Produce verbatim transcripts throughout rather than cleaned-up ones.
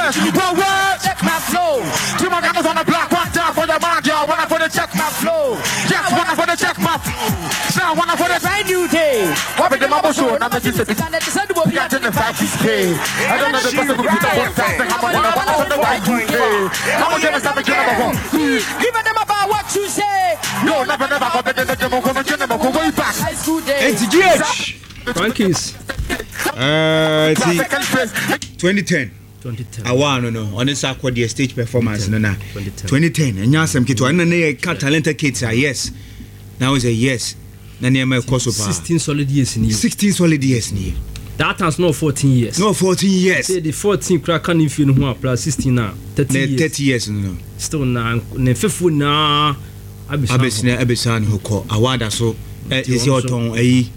yes. Well, well, check my flow. Two more guys on the block, one down for the man, y'all. One for the check my flow. Yes, one for the check my flow. Now one for the brand new day. What be the mama show? I'm not just a bit. We got in the five K. I don't know the person who put the one thousand. How much on the white K? How much on the seven K number one? Give them about what you say. No, never, never. I'm going to go way back. It's G H. Frankies. Uh, twenty ten. twenty ten. I want no no. On this aqua stage performance no na. twenty ten. And yes, I'm kidding. And then cat talented kids are yes. Now is a yes. Na near my course of sixteen solid years in you. sixteen solid years in you. That has no fourteen years. No fourteen years. Say the fourteen crack on if you know plus sixteen now. thirty years. thirty years no. Still na na fifth na abesina abesan hoko. Awada so is your tongue eh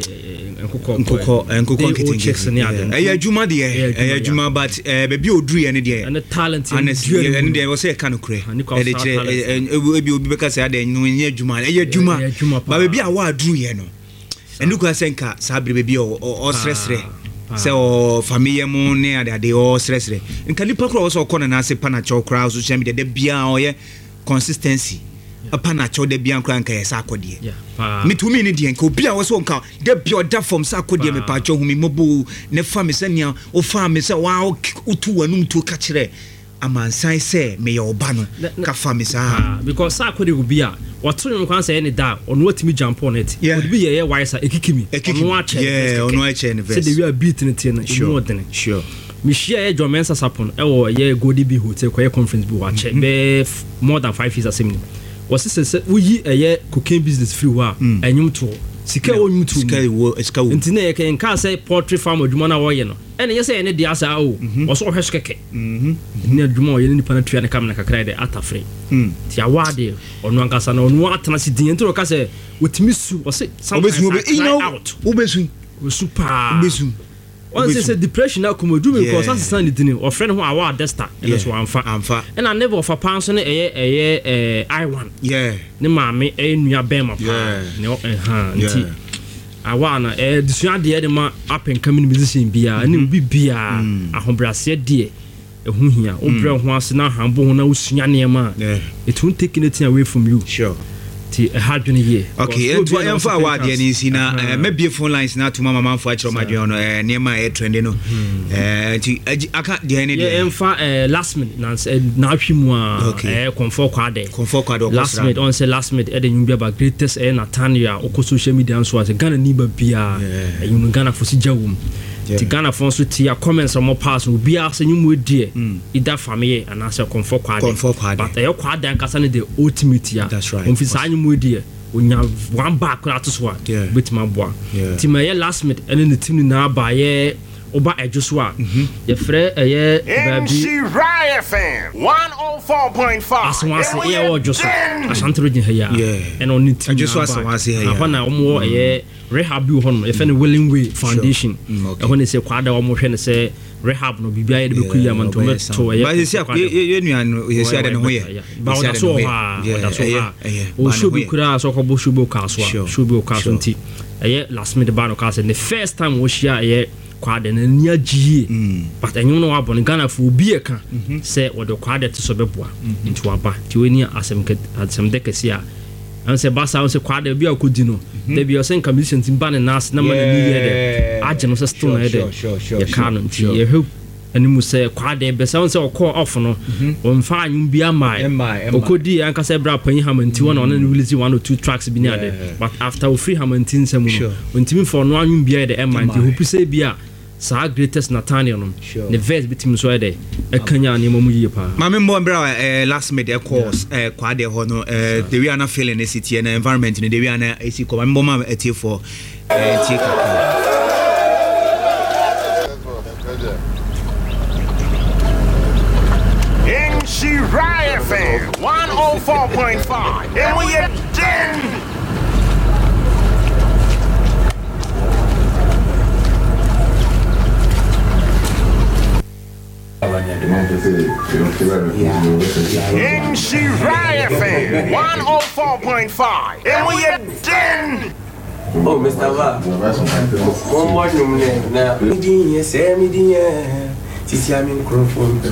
nkoko nkoko nkoko eh adwuma de eh adwuma but eh be oduru ene de and talent and ene de we say kan kure e de kire e bi obi beka say ade no nye adwuma eh adwuma ba be a wa aduru ye no enu ko asenka sabre be bi o stressre se o family mu ne ade ade o stressre nka lipa kro so ko na ase pana cho kra so cham de bia o ye consistency apana cho de bia nkra nka yesa akode me to me ne de nka obi a wo so nka de bia oda form sa akode me pa cho humi mobu ne fa me senia o fa me se wa utu wanum to ka kire amansan se me ye oba no ka fa me sa because sa akode go bia wato no kwan se ne da ono watimi jump on it would be ye wise ekikimi ono a che yeah ono a che ne verse say the we beat ne tie na sure sure me share e Jomensa sapon e wo ye Godi B hotel ko ye conference bi wa che be more than five years asem was say we yi eye cocaine business free wa enyum to sika wo nyum to sika wo sika wo ntina ye kan ka say poultry farm adwuma na wo ye no ene ye say ene dia sa o wo so hwe skeke mhm ne adwuma wo ye ni pa na tua ne kam na kakra de atafre mhm ti awade onu ankasa na onu atana si din ntoro ka say wotimi su wo say obesu out obesu super obesu one say say depression na come do me because as stand the thing or friend who award desta and so amfa amfa and I never of a pound no eye eye eh I one yeah ne maame e nua be ma pa ne eh ha nti awana eh disua de de ma up and coming musician bia ne bi bia ahobrase de ehu hia obre ho ase na hambo ho na usua ne ma it won't take anything away from you sure ti a hard journey here okay and for for award here ni sina maybe phone lines na to mama man for achiro madwe no eh niema e trend no eh ti aka de ne de yeah emfa last minute na na hwimu a eh comfort kwade comfort kwade last minute on say last minute e de nyum bia greatest eh Natania oko social media so as Ghana ni ba bia eh you Ghana for si jawum ti Ghana for so ti a comments on more pass will be as nyum die either family and as comfort kwade but eh kwade ankasa ne the ultimate ya on mu die onya one back na to so bit ma boa ti ma ye last minute ene ne team na ba ye oba ejuso a ye frɛ eye baby F M one oh four point five aswase ye wo juso asantro gin ha ya ene on team ejuso aswase ha ya ha na omo eye rehab bi ho no ye fɛ ne Willing Way Foundation e ho ne se kwada omo hwɛ ne se rehab no bibia ye de be kuya man to me to ye ba ye se ye nua no ye se ade no ho ye ba o da so ha o da so ha o shobi kura so ko bo shobi ka so shobi ka so nti eye last minute ba no ka se the first time wo shia ye kwade na nia gie but enyum no wa bon Ghana fu bi e ka se wo de kwade te so beboa nti wa ba ti we ni asem ke asem de kesi a an se ba sa on se kwade bi akodi no de bi o se commission tin ban na as na ma ni ye de age no se stone na ye de ye ka no nti ye hu animu se kwade be sa on se okọ off no on fa anyum bi amai okodi an ka se bra pan hamanti wona on na release one or two tracks bi ni ade but after we free hamanti nsem no ontimi for no anyum bi de emma nti hopi se bi a sa greatest Natania no the verse bitim so ede e kanya ne mamu yie pa ma me mbo mbra eh last minute course eh kwade ho no eh the we are not feeling the city and environment the we are na esi ko ma mbo ma etie for eh tie ka F M one oh four point five and we are done. In Shirai F M one oh four point five and we are done. Oh, Mister Va. One more number now. Me dinhe, say me dinhe. Sisi a microphone.